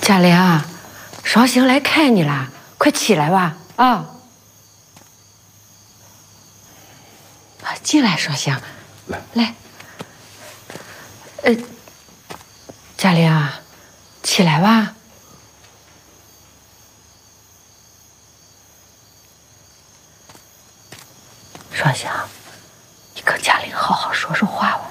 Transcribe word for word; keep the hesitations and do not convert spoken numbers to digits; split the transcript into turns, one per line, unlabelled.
嘉玲啊，双星来看你了，快起来吧！啊，啊，进来，双星，
来
来。呃，嘉玲啊，起来吧。双星，你跟嘉玲好好说说话吧。